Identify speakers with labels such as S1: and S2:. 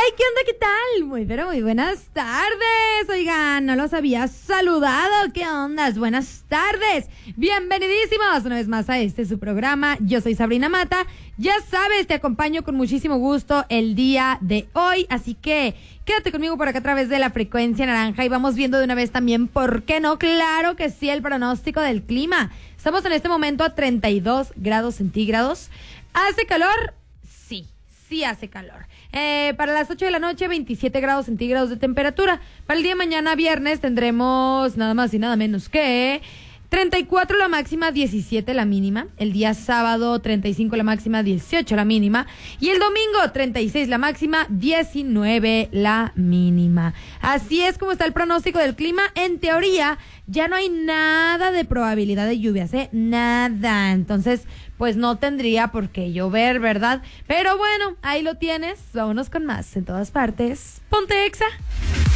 S1: ¿Qué onda? ¿Qué tal? Muy buenas tardes. Oigan, no los había saludado. ¿Qué ondas? Buenas tardes. Bienvenidísimos una vez más a su programa. Yo soy Sabrina Mata. Ya sabes, te acompaño con muchísimo gusto el día de hoy. Así que quédate conmigo por acá a través de la frecuencia naranja y vamos viendo de una vez también, ¿por qué no? Claro que sí, el pronóstico del clima. Estamos en este momento a 32 grados centígrados. ¿Hace calor? Sí hace calor. Para las 8 de la noche, 27 grados centígrados de temperatura. Para el día de mañana, viernes, tendremos nada más y nada menos que 34 la máxima, 17 la mínima. El día sábado, 35 la máxima, 18 la mínima. Y el domingo, 36 la máxima, 19 la mínima. Así es como está el pronóstico del clima. En teoría, ya no hay nada de probabilidad de lluvias, nada. Entonces, pues no tendría por qué llover, ¿verdad? Pero bueno, ahí lo tienes. Vámonos con más en todas partes. Ponte Exa.